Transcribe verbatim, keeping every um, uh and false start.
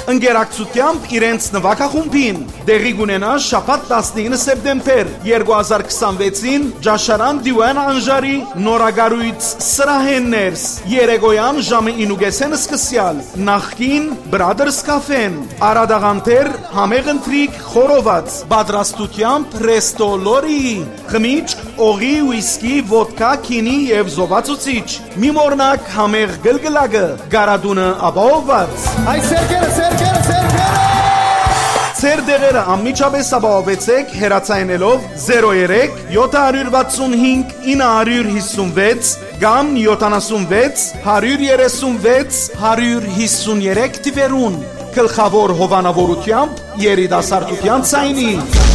ընկերակցությամբ իրենց նվագախումբին։ Դեղի կունենա շաբաթ տասնինը սեպտեմբեր երկու հազար քսանվեցին Ջաշարան Դիվան Անժարի նորագարույց սրահեններս երեկոյան ժամը ինուգեսեն սկսյալ նախքին Brothers Cafe-ն Արադաղանտեր համեղ ընթրիք խորոված պատրաստությամբ Resto Lori խմիչք օղի ուիսկի ոդկա քինի եւ զովացուցիչ մի մորնակ համեղ գլգլակը գարադունը ապահովված Ay Sergere Sergere Sergere Ձեր դեղերը անմիջապես ապահովեցեք հեռացայինելով zero three seven six five nine five six կամ յոթանասունվեց հարյուրերեսունվեց հարյուրհիսուներեք թվերուն գլխավոր հովանավորությամբ երիտասարդության ցայնի